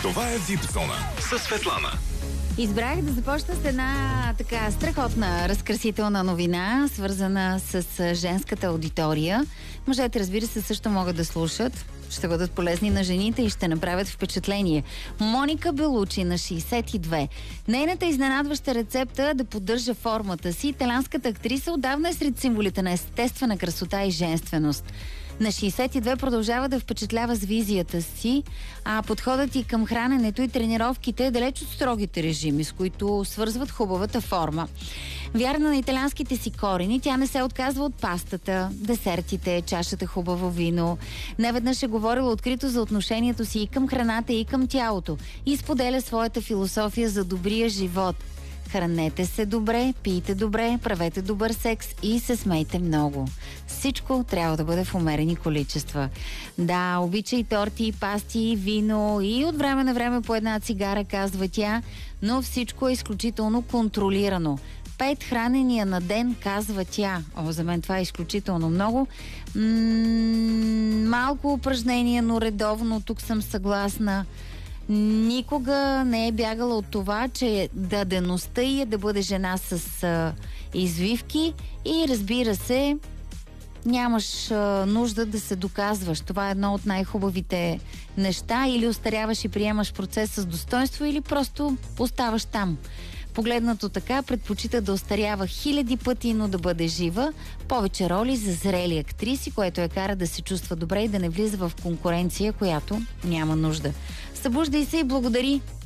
Това е Випзона със Светлана. Избрах да започна с една така страхотна, разкрасителна новина, свързана с женската аудитория. Мъжете, разбира се, също могат да слушат. Ще бъдат полезни на жените и ще направят впечатление. Моника Белучи на 62. Нейната изненадваща рецепта да поддържа формата си. Италианската актриса отдавна е сред символите на естествена красота и женственост. На 62 продължава да впечатлява с визията си, а подходът и към храненето и тренировките е далеч от строгите режими, с които свързват хубавата форма. Вярна на италианските си корени, тя не се отказва от пастата, десертите, чашата хубаво вино. Неведнъж е говорила открито за отношението си и към храната, и към тялото. И споделя своята философия за добрия живот. Хранете се добре, пийте добре, правете добър секс и се смейте много. Всичко трябва да бъде в умерени количества. Да, обича и торти, и пасти, и вино, и от време на време по една цигара, казва тя, но всичко е изключително контролирано. 5 хранения на ден, казва тя. За мен това е изключително много. Малко упражнения, но редовно, тук съм съгласна. Никога не е бягала от това, че дадеността й е да бъде жена с извивки и, разбира се, нямаш нужда да се доказваш. Това е едно от най-хубавите неща. Или остаряваш и приемаш процес с достоинство, или просто оставаш там. Погледнато така, предпочита да остарява 1000 пъти, но да бъде жива. Повече роли за зрели актриси, което я кара да се чувства добре и да не влиза в конкуренция, която няма нужда. Събуждай се и благодари.